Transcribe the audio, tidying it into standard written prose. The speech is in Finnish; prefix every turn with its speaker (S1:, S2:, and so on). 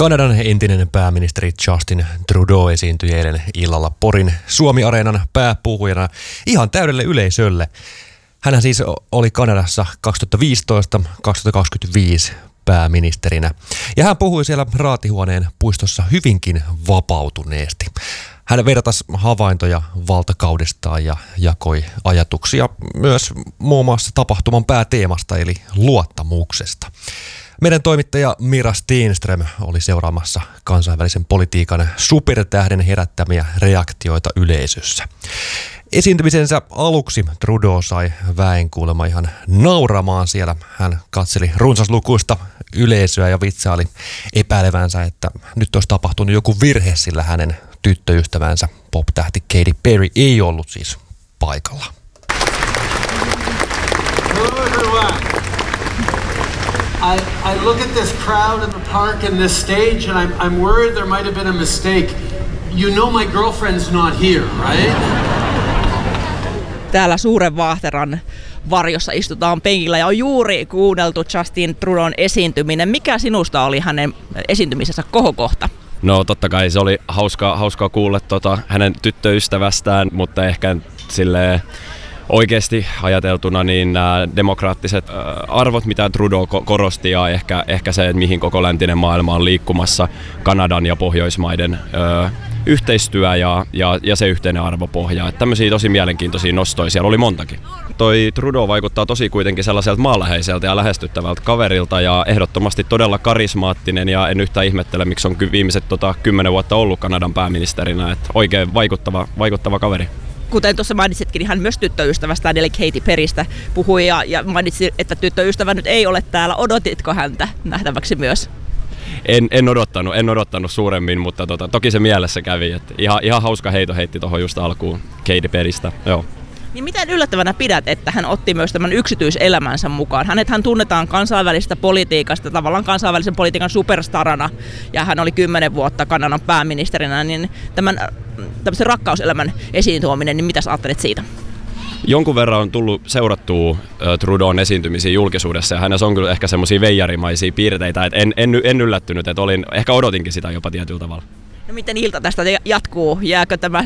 S1: Kanadan entinen pääministeri Justin Trudeau esiintyi eilen illalla Porin Suomi-areenan pääpuhujana ihan täydelle yleisölle. Hänhän siis oli Kanadassa 2015-2025 pääministerinä. Ja hän puhui siellä Raatihuoneen puistossa hyvinkin vapautuneesti. Hän vertasi havaintoja valtakaudestaan ja jakoi ajatuksia myös muun muassa tapahtuman pääteemasta eli luottamuksesta. Meidän toimittaja Mira Stenström oli seuraamassa kansainvälisen politiikan supertähden herättämiä reaktioita yleisössä. Esiintymisensä aluksi Trudeau sai väen kuulemma ihan nauramaan siellä. Hän katseli runsaslukuista yleisöä ja vitsaili epäilevänsä, että nyt olisi tapahtunut joku virhe, sillä hänen tyttöystävänsä pop-tähti Katy Perry ei ollut siis paikalla.
S2: I look at this crowd in the park and this stage and I'm worried there might have been a mistake. You know my girlfriend's not here, right?
S3: Täällä suuren vaahteran varjossa istutaan penkillä ja on juuri kuunneltu Justin Trudeaun esiintyminen. Mikä sinusta oli hänen esiintymisensä kohokohta?
S4: No totta kai se oli hauskaa kuulla hänen tyttöystävästään, mutta ehkä silleen oikeasti ajateltuna niin nämä demokraattiset arvot, mitä Trudeau korosti ja ehkä se, että mihin koko läntinen maailma on liikkumassa, Kanadan ja Pohjoismaiden yhteistyö ja se yhteinen arvopohja. Että tämmöisiä tosi mielenkiintoisia nostoja siellä oli montakin. Toi Trudeau vaikuttaa tosi kuitenkin sellaiselta maanläheiseltä ja lähestyttävältä kaverilta ja ehdottomasti todella karismaattinen ja en yhtään ihmettele, miksi on viimeiset 10 vuotta ollut Kanadan pääministerinä. Että oikein vaikuttava kaveri.
S3: Kuten tuossa mainitsitkin, niin hän myös tyttöystävästään eli Katy Perrystä puhui ja mainitsi, että tyttöystävä nyt ei ole täällä. Odotitko häntä nähtäväksi myös?
S4: En odottanut suuremmin, mutta toki se mielessä kävi. Että ihan hauska heito heitti tuohon just alkuun Katy Perrystä. Joo.
S3: Niin miten yllättävänä pidät, että hän otti myös tämän yksityiselämänsä mukaan? Hän tunnetaan kansainvälisestä politiikasta, tavallaan kansainvälisen politiikan superstarana, ja hän oli 10 vuotta Kanadan pääministerinä, niin tämmöisen rakkauselämän esiin tuominen, niin mitä sä ajattelet siitä?
S4: Jonkun verran on tullut seurattua Trudeaun esiintymisiä julkisuudessa, ja hänessä on kyllä ehkä semmoisia veijarimaisia piirteitä, että en yllättynyt, että odotinkin sitä jopa tietyllä tavalla.
S3: No miten ilta tästä jatkuu? Jääkö tämä